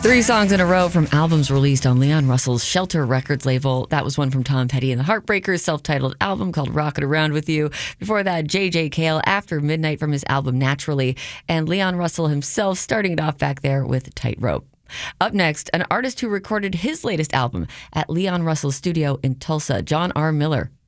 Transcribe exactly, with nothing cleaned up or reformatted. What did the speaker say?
Three songs in a row from albums released on Leon Russell's Shelter Records label. That was one from Tom Petty and the Heartbreakers' self-titled album called Rocket Around With You. Before that, J J. Cale, After Midnight from his album Naturally. And Leon Russell himself starting it off back there with Tightrope. Up next, an artist who recorded his latest album at Leon Russell's studio in Tulsa, John R. Miller.